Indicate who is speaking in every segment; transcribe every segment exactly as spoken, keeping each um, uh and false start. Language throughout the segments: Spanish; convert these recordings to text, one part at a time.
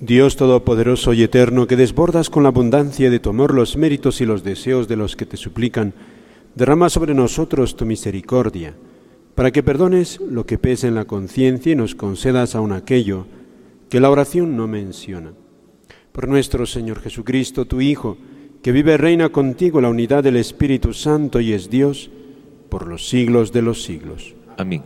Speaker 1: Dios Todopoderoso y Eterno, que desbordas con la abundancia de tu amor los méritos y los deseos de los que te suplican, derrama sobre nosotros tu misericordia, para que perdones lo que pesa en la conciencia y nos concedas aún aquello que la oración no menciona. Por nuestro Señor Jesucristo, tu Hijo, que vive y reina contigo en la unidad del Espíritu Santo y es Dios, por los siglos de los siglos.
Speaker 2: Amén.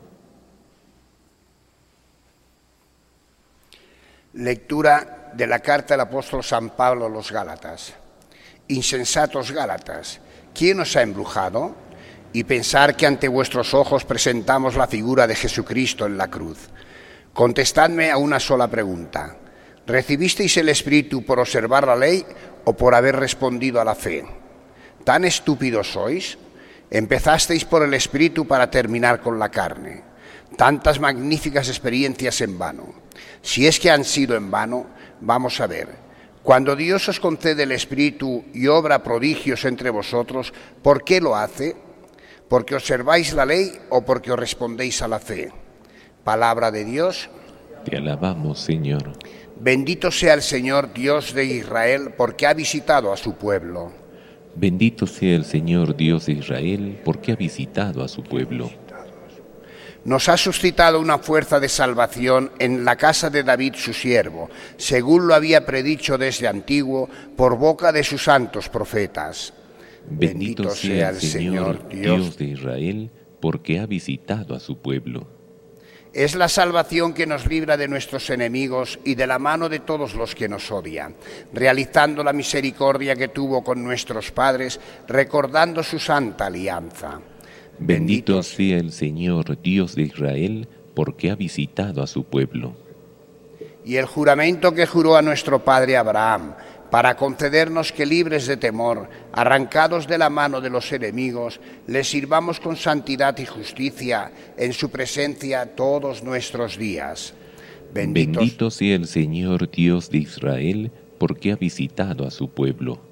Speaker 3: Lectura de la carta del apóstol San Pablo a los Gálatas. Insensatos Gálatas, ¿quién os ha embrujado? Y pensar que ante vuestros ojos presentamos la figura de Jesucristo en la cruz. Contestadme a una sola pregunta. ¿Recibisteis el Espíritu por observar la ley o por haber respondido a la fe? ¿Tan estúpidos sois? Empezasteis por el Espíritu para terminar con la carne. Tantas magníficas experiencias en vano. Si es que han sido en vano, vamos a ver. Cuando Dios os concede el Espíritu y obra prodigios entre vosotros, ¿por qué lo hace? ¿Porque observáis la ley o porque os respondéis a la fe? Palabra de Dios.
Speaker 2: Te alabamos, Señor.
Speaker 3: Bendito sea el Señor Dios de Israel, porque ha visitado a su pueblo.
Speaker 2: Bendito sea el Señor Dios de Israel, porque ha visitado a su pueblo.
Speaker 3: Nos ha suscitado una fuerza de salvación en la casa de David su siervo, según lo había predicho desde antiguo por boca de sus santos profetas.
Speaker 2: Bendito, Bendito sea el Señor Dios, Dios de Israel, porque ha visitado a su pueblo.
Speaker 3: Es la salvación que nos libra de nuestros enemigos y de la mano de todos los que nos odian, realizando la misericordia que tuvo con nuestros padres, recordando su santa alianza.
Speaker 2: Bendito sea el Señor Dios de Israel, porque ha visitado a su pueblo.
Speaker 3: Y el juramento que juró a nuestro padre Abraham, para concedernos que libres de temor, arrancados de la mano de los enemigos, les sirvamos con santidad y justicia en su presencia todos nuestros días.
Speaker 2: Benditos... Bendito sea el Señor Dios de Israel, porque ha visitado a su pueblo.